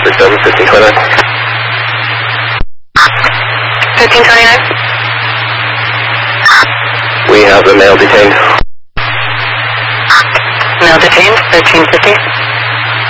7, 1529. 1529. We have a male detained. Male detained, 1350.